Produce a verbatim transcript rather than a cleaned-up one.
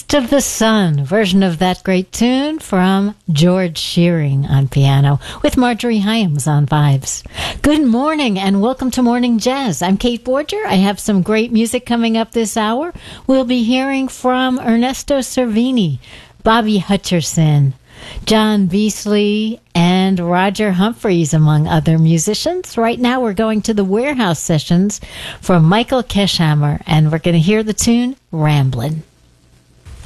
East of the Sun version of that great tune from George Shearing on piano with Marjorie Hyams on vibes. Good morning and welcome to Morning Jazz. I'm Kate Borger. I have some great music coming up this hour. We'll be hearing from Ernesto Cervini, Bobby Hutcherson, John Beasley, and Roger Humphreys, among other musicians. Right now we're going to the Warehouse Sessions from Michael Keshammer, and we're going to hear the tune Ramblin'.